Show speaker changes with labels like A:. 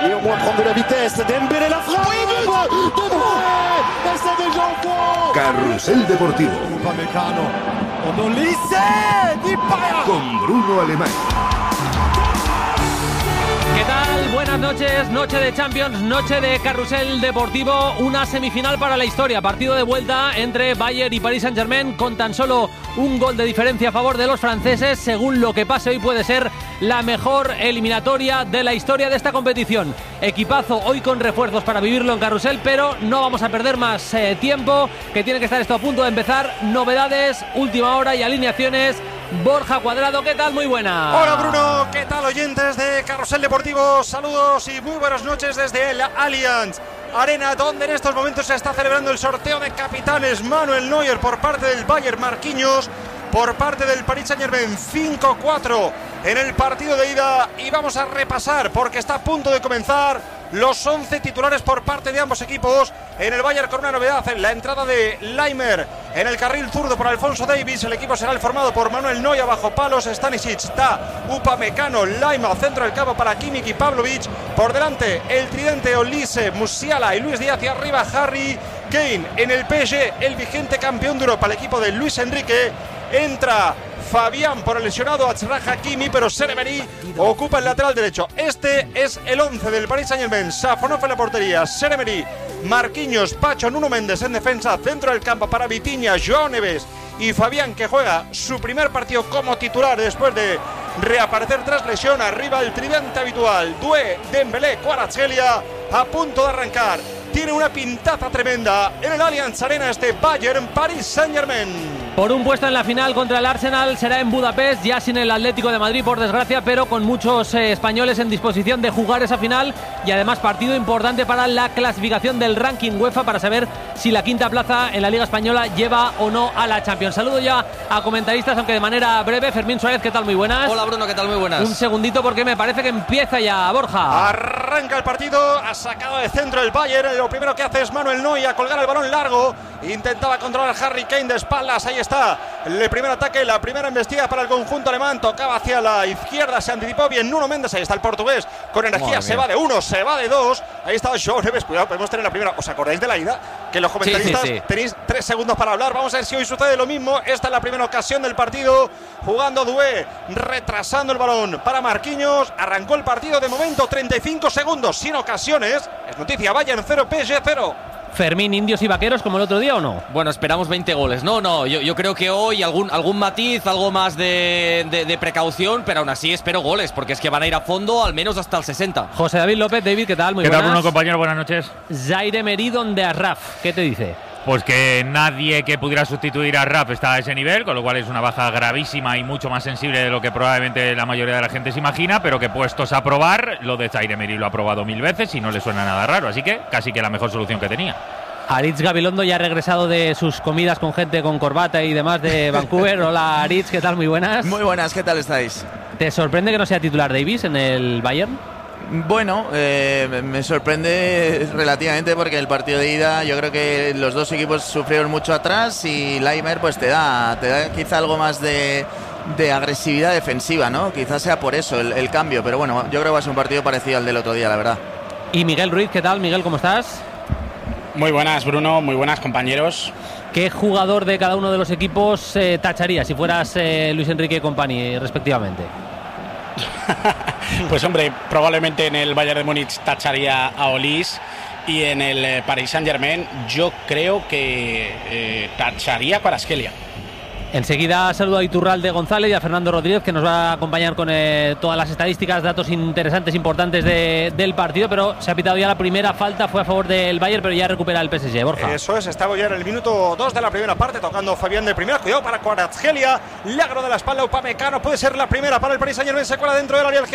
A: Néanmoins prendre de la vitesse. Dembélé la frappe. Oui, but de Bruyne. Et c'est déjà au fond.
B: Carrusel Deportivo.
A: Upamecano. Odolise. Di María.
B: Con Bruno Alemán.
C: ¿Qué tal? Buenas noches, noche de Champions, noche de Carrusel Deportivo, una semifinal para la historia, partido de vuelta entre Bayern y Paris Saint-Germain con tan solo un gol de diferencia a favor de los franceses. Según lo que pase hoy puede ser la mejor eliminatoria de la historia de esta competición. Equipazo hoy con refuerzos para vivirlo en Carrusel, pero no vamos a perder más tiempo, que tiene que estar esto a punto de empezar. Novedades, última hora y alineaciones. Borja Cuadrado, ¿qué tal? Muy buena.
D: Hola Bruno, ¿qué tal oyentes de Carrusel Deportivo? Saludos y muy buenas noches desde el Allianz Arena, donde en estos momentos se está celebrando el sorteo de capitanes. Manuel Neuer por parte del Bayern, Marquinhos por parte del Paris Saint-Germain. 5-4 en el partido de ida y vamos a repasar, porque está a punto de comenzar, los 11 titulares por parte de ambos equipos. En el Bayern con una novedad, en la entrada de Laimer en el carril zurdo por Alphonso Davies. El equipo será el formado por Manuel Neuer bajo palos, Stanisic, está Upamecano, Laimer, centro del campo para Kimmich y Pavlovic. Por delante el tridente Olise, Musiala y Luis Díaz, y arriba Harry Kane. En el PSG, el vigente campeón de Europa, el equipo de Luis Enrique. Entra Fabián por el lesionado Achraf Hakimi, pero Seremery ocupa el lateral derecho. Este es el 11 del Paris Saint-Germain. Safonov en la portería, Seremery, Marquinhos, Pacho, Nuno Méndez en defensa, centro del campo para Vitinha, Joao Neves y Fabián, que juega su primer partido como titular después de reaparecer tras lesión. Arriba el tridente habitual, Doué, Dembélé, Kvaratskhelia, a punto de arrancar. Tiene una pintaza tremenda en el Allianz Arena este Bayern Paris Saint-Germain.
C: Por un puesto en la final contra el Arsenal será en Budapest, ya sin el Atlético de Madrid por desgracia, pero con muchos españoles en disposición de jugar esa final, y además partido importante para la clasificación del ranking UEFA para saber si la quinta plaza en la Liga Española lleva o no a la Champions. Saludo ya a comentaristas, aunque de manera breve. Fermín Suárez, ¿qué tal? Muy buenas.
E: Hola Bruno, ¿qué tal? Muy buenas.
C: Un segundito porque me parece que empieza ya, Borja.
D: Arranca el partido, ha sacado de centro el Bayern. Lo primero que hace es Manuel Neuer a colgar el balón largo. Intentaba controlar Harry Kane de espaldas. Ahí está el primer ataque, la primera embestida para el conjunto alemán. Tocaba hacia la izquierda, se anticipó bien Nuno Méndez. Ahí está el portugués con energía. Se va de uno, se va de dos. Ahí está Joao Neves. Cuidado, podemos tener la primera. ¿Os acordáis de la ida? Que los comentaristas
C: sí.
D: tenéis 3 segundos para hablar. Vamos a ver si hoy sucede lo mismo. Esta es la primera ocasión del partido. Jugando Doué, retrasando el balón para Marquinhos. Arrancó el partido de momento, 35 segundos sin ocasiones. Es noticia, Bayern 0, PSG 0.
C: Fermín, indios y vaqueros como el otro día, ¿o no?
E: Bueno, esperamos 20 goles. No, yo creo que hoy algún matiz, algo más de precaución, pero aún así espero goles, porque es que van a ir a fondo al menos hasta el 60.
C: José David López, David, ¿qué tal? Muy
F: buenas. ¿Qué tal,
C: buenas.
F: Bruno, compañero? Buenas noches.
C: Zaire Meridon de Arraf, ¿qué te dice?
F: Pues que nadie que pudiera sustituir a Raf está a ese nivel, con lo cual es una baja gravísima y mucho más sensible de lo que probablemente la mayoría de la gente se imagina, pero que puestos a probar, lo de Zaire Emery lo ha probado 1000 veces y no le suena nada raro, así que casi que la mejor solución que tenía.
C: Aritz Gabilondo ya ha regresado de sus comidas con gente con corbata y demás de Vancouver. Hola Aritz, ¿qué tal? Muy buenas.
G: Muy buenas, ¿qué tal estáis?
C: ¿Te sorprende que no sea titular Davies en el Bayern?
G: Bueno, me sorprende relativamente porque el partido de ida yo creo que los dos equipos sufrieron mucho atrás y Laimer pues te da quizá algo más de agresividad defensiva, ¿no? Quizás sea por eso el cambio, pero bueno, yo creo que va a ser un partido parecido al del otro día, la verdad.
C: Y Miguel Ruiz, ¿qué tal? Miguel, ¿cómo estás?
H: Muy buenas, Bruno, muy buenas, compañeros.
C: ¿Qué jugador de cada uno de los equipos tacharía si fueras Luis Enrique y company, respectivamente?
H: Pues hombre, probablemente en el Bayern de Múnich tacharía a Olise, y en el Paris Saint-Germain yo creo que tacharía a Kvaratskhelia.
C: Enseguida saludo a Iturralde González y a Fernando Rodríguez, que nos va a acompañar con todas las estadísticas, datos interesantes, importantes del partido. Pero se ha pitado ya la primera falta, fue a favor del Bayern, pero ya recupera el PSG, Borja.
D: Eso es, estaba ya en el minuto 2 de la primera parte, tocando Fabián de primera. Cuidado para Kvaratskhelia, lagro de la espalda, Upamecano, puede ser la primera para el Paris Saint-Germain, se cuela dentro del área.